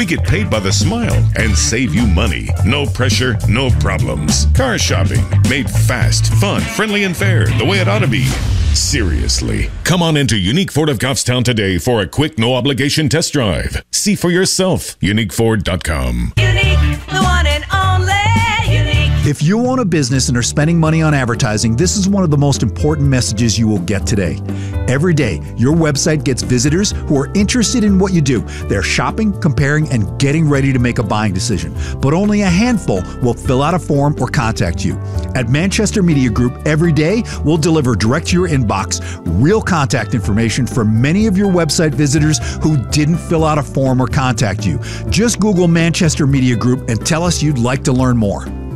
We get paid by the smile and save you money. No pressure, no problems. Car shopping, made fast, fun, friendly, and fair, the way it ought to be. Seriously. Come on into Unique Ford of Goffstown today for a quick, no-obligation test drive. See for yourself. UniqueFord.com. Unique, the one and only Unique. If you own a business and are spending money on advertising, this is one of the most important messages you will get today. Every day, your website gets visitors who are interested in what you do. They're shopping, comparing, and getting ready to make a buying decision. But only a handful will fill out a form or contact you. At Manchester Media Group, every day, we'll deliver direct to your inbox real contact information from many of your website visitors who didn't fill out a form or contact you. Just Google Manchester Media Group and tell us you'd like to learn more.